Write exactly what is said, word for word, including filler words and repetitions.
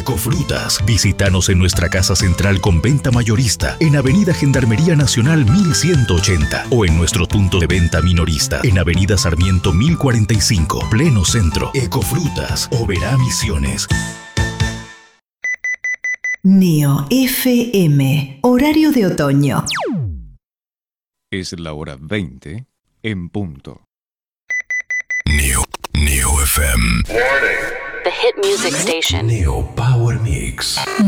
Ecofrutas. Visítanos en nuestra casa central con venta mayorista en Avenida Gendarmería Nacional mil ciento ochenta o en nuestro punto de venta minorista en Avenida Sarmiento mil cuarenta y cinco, pleno centro. Ecofrutas, Oberá Misiones. Neo F M, horario de otoño. Es la hora veinte en punto. Neo, Neo F M. The hit music station. Neo Power Mix.